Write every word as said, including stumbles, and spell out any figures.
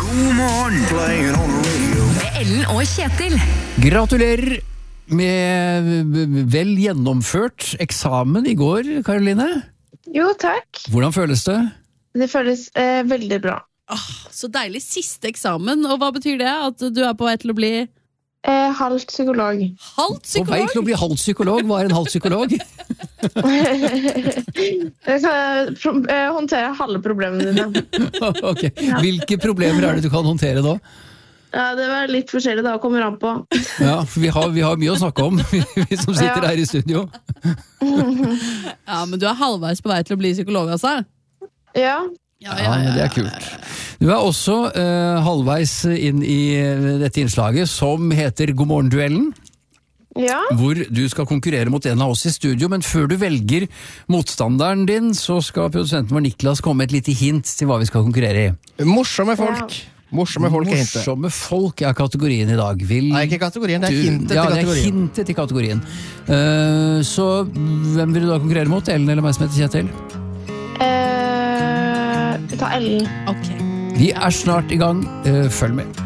God morgen. Playing on the radio. Med Ellen og Kjetil. Gratulerer med vel gjennomført eksamen i går, Karoline. Jo, takk. Hvordan føles det? Det føles eh, veldig bra. Åh, så deilig siste eksamen, og hva betyr det? At du er på vei til å bli Eh, halvt psykolog. halvt På vei psykolog? til å bli halvt psykolog. Hva er en halvt psykolog? Jeg skal pro eh, håndtere halve problemene dine. Ok. Hvilke problemer er det du kan håndtere da? Ja, det var litt forskjellig da, kommer an på. Ja, for vi har, vi har mye å snakke om, vi som sitter Ja. her i studio. Ja, men du er halvveis på vei til å bli psykolog, altså? Ja, Ja, Ja, men det er kult. Du er også uh, halvveis inn i dette innslaget som heter God morgen-duellen, ja. hvor du skal konkurrere mot en av oss i studio, men før du velger motstanderen din, så skal produsenten vår Niklas komme med et lite hint til hva vi skal konkurrere i. Morsomme folk. Morsomme folk er hintet. Morsomme folk er kategorien i dag. Vil Nei, ikke kategorien, det er du- hintet ja, til det er kategorien. hintet til kategorien. Uh, så hvem vil du da konkurrere mot? Ellen eller meg som heter Kjetil? Eh, ta Ellen. Ok. Vi er snart i gang. Uh, følg med.